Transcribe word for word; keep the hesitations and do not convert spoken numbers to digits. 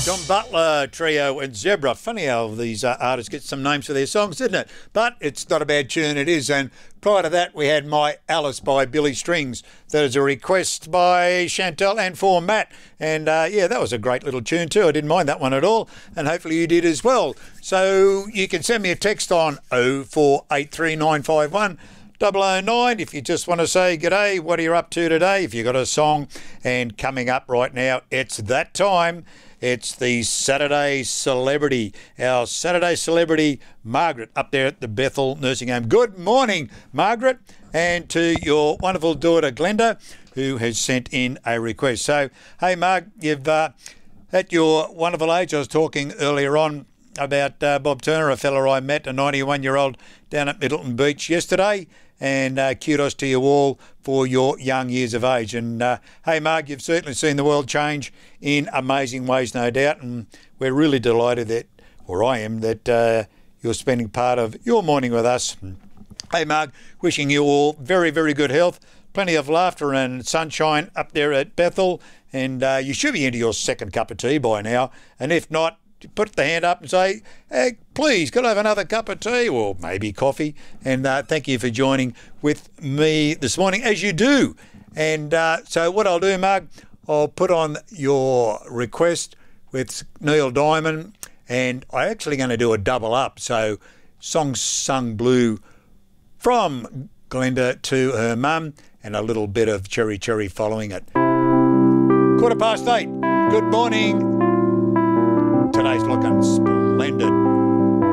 John Butler Trio and Zebra. Funny how these uh, artists get some names for their songs, isn't it? But it's not a bad tune, it is. And prior to that, we had My Alice by Billy Strings. That is a request by Chantel and for Matt. And uh, yeah, that was a great little tune too. I didn't mind that one at all. And hopefully you did as well. So you can send me a text on oh four eight three nine five one. double oh nine if you just want to say g'day, what are you up to today, if you got a song. And coming up right now, it's that time. It's the Saturday Celebrity, our Saturday Celebrity, Margaret, up there at the Bethel Nursing Home. Good morning, Margaret, and to your wonderful daughter, Glenda, who has sent in a request. So, hey, Marg, you've, uh, at your wonderful age, I was talking earlier on about uh, Bob Turner, a fella I met, a ninety-one-year-old down at Middleton Beach yesterday, and uh, kudos to you all for your young years of age. And uh, hey, Mark, you've certainly seen the world change in amazing ways, no doubt, and we're really delighted that, or I am, that uh, you're spending part of your morning with us. Hey, Mark, wishing you all very, very good health, plenty of laughter and sunshine up there at Bethel, and uh, you should be into your second cup of tea by now, and if not, put the hand up and say, hey, please, could I have another cup of tea or maybe coffee? And uh, thank you for joining with me this morning, as you do. And uh, so what I'll do, Mark, I'll put on your request with Neil Diamond, and I'm actually going to do a double up. So Songs Sung Blue from Glenda to her mum, and a little bit of Cherry Cherry following it. Quarter past eight. Good morning. Today's looking splendid.